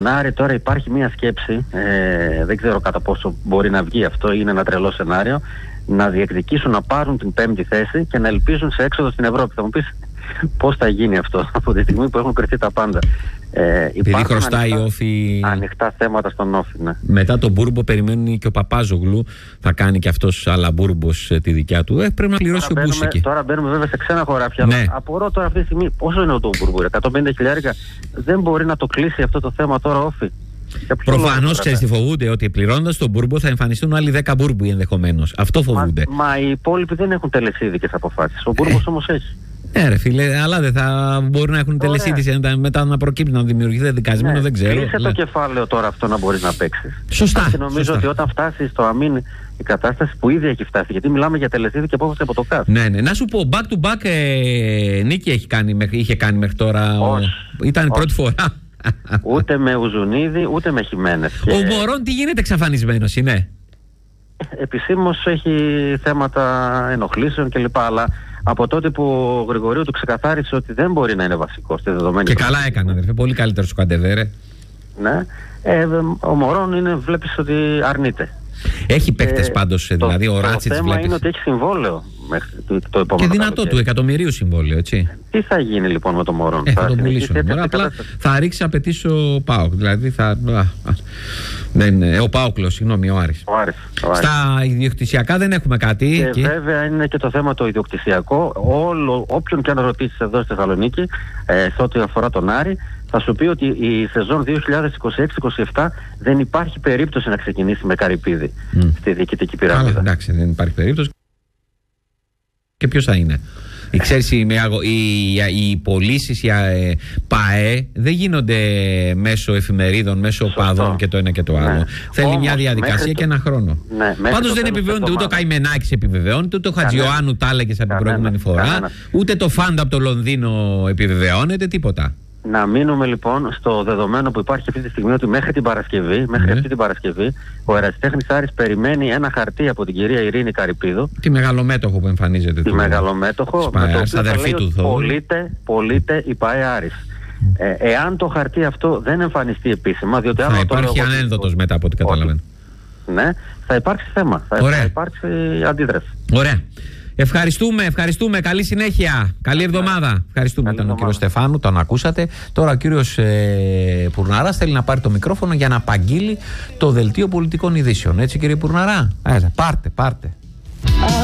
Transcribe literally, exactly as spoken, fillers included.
Άρη τώρα υπάρχει μια σκέψη, ε, δεν ξέρω κατά πόσο μπορεί να βγει αυτό, είναι ένα τρελό σενάριο, να διεκδικήσουν να πάρουν την πέμπτη θέση και να ελπίζουν σε έξοδο στην Ευρώπη. Θα μου πεις πώς θα γίνει αυτό από τη στιγμή που έχουν κρυφτεί τα πάντα. Ε, Επειδή χρωστάει η Όφη. Ανοιχτά θέματα στον Όφη, ναι. Μετά τον Μπούρμπο περιμένει και ο Παπάζογλου. Θα κάνει και αυτός αλλά Μπούρμπος τη δικιά του. Ε, πρέπει να πληρώσει τώρα ο Μπούσικη. Τώρα μπαίνουμε βέβαια σε ξένα χωράφια. Ναι. Απορώ τώρα αυτή τη στιγμή πόσο είναι ο Μπούρμπο. εκατόν πενήντα χιλιάρικα δεν μπορεί να το κλείσει αυτό το θέμα τώρα Όφη. Προφανώς ξέρεις τι φοβούνται, ότι πληρώνοντας τον Μπούρμπο θα εμφανιστούν άλλοι δέκα Μπούρμποι ενδεχομένως. Αυτό φοβούνται. Μα, μα οι υπόλοιποι δεν έχουν τελεσίδικες αποφάσεις. Ο Μπούρμπος όμως έχει. Ναι, ρε φίλε, αλλά δεν θα μπορεί να έχουν τελεσίδηση μετά να προκύπτει να δημιουργηθεί δικασμένο, ναι, δεν ξέρω. Κλείσε το κεφάλαιο τώρα αυτό να μπορεί να παίξει. Σωστά. Και νομίζω σωστά. ότι όταν φτάσει στο αμήν η κατάσταση που ήδη έχει φτάσει, γιατί μιλάμε για τελεσίδικη απόφαση από το ΚΑΣ. Ναι, ναι. Να σου πω, back to back ε, νίκη έχει κάνει, είχε κάνει μέχρι τώρα. Όχι. Ο... Ήταν η πρώτη φορά. Ούτε με Ουζουνίδη, ούτε με Χιμένες. Ο και... Μωρόν τι γίνεται εξαφανισμένος είναι. Επισήμως έχει θέματα ενοχλήσεων κλπ. Αλλά από τότε που ο Γρηγορίου του ξεκαθάρισε ότι δεν μπορεί να είναι βασικό στη δεδομένη. Και καλά έκανε, αδερφέ. Πολύ καλύτερο σου Καντεβέρε. Ναι. Ε, ο Μωρόν είναι, βλέπεις ότι αρνείται. Έχει παίκτες ε, πάντως, δηλαδή το, ο Ράτσιτς βλέπεις. Το θέμα είναι ότι έχει συμβόλαιο μέχρι το, το επόμενο. Και δυνατό του εκατομμυρίου συμβόλαιο, έτσι. Τι θα γίνει λοιπόν με τον Μωρόν. Ε, θα, θα τον πουλήσουν. Μωρά, απλά θα ρίξει απαιτήσει ο ΠΑΟΚ. Δηλαδή θα. Α, α, δεν, ε, ο ΠΑΟΚ, συγγνώμη, ο Άρης. Ο Άρης, ο Άρης. Στα ιδιοκτησιακά δεν έχουμε κάτι. Και, και βέβαια είναι και το θέμα το ιδιοκτησιακό. Όλο, όποιον και αν ρωτήσει εδώ στη Θεσσαλονίκη, ε, σε ό,τι αφορά τον Άρη, θα σου πει ότι η σεζόν δύο χιλιάδες είκοσι έξι είκοσι επτά δεν υπάρχει περίπτωση να ξεκινήσει με Καρυπίδη mm. στη διοικητική πυραμίδα. Αλλά εντάξει, δεν υπάρχει περίπτωση. Και ποιος θα είναι. Ξέρεις, οι, οι, οι πωλήσεις, οι ε, ΠΑΕ δεν γίνονται μέσω εφημερίδων, μέσω οπαδών και το ένα και το άλλο. Ναι. Θέλει όμως, μια διαδικασία και το... ένα χρόνο. Ναι, πάντως δεν επιβεβαιώνεται ούτε ο Καημενάκης επιβεβαιώνεται, ούτε ο Χατζιωάννου τα έλεγες από την προηγούμενη φορά, κανένα. Ούτε το Φάντα από το Λονδίνο επιβεβαιώνεται, τίποτα. Να μείνουμε λοιπόν στο δεδομένο που υπάρχει αυτή τη στιγμή ότι μέχρι την Παρασκευή, μέχρι mm. αυτή την Παρασκευή, ο Ερασιτέχνης Άρης περιμένει ένα χαρτί από την κυρία Ειρήνη Καρυπίδου. Τη μεγαλομέτωχο που εμφανίζεται. Τη του... μεγαλομέτωχο, Σπα... με το οποίο αδερφή του πωλείται, πωλείται η ΠΑΕ Άρης. Mm. Ε, εάν το χαρτί αυτό δεν εμφανιστεί επίσημα, διότι θα υπάρχει ανένδοτος μετά από ό,τι καταλαβαίνω. Ναι, θα υπάρξει θέμα, θα, θα υπάρξει αντίδραση. Ωραία. Ευχαριστούμε, ευχαριστούμε. Καλή συνέχεια. Καλή εβδομάδα. Ευχαριστούμε Καλή τον εβδομάδα. κύριο Στεφάνου, τον ακούσατε. Τώρα ο κύριος ε, Πουρναράς θέλει να πάρει το μικρόφωνο για να απαγγείλει το δελτίο πολιτικών ειδήσεων. Έτσι, κύριε Πουρναρά. Ε, πάρτε, πάρτε.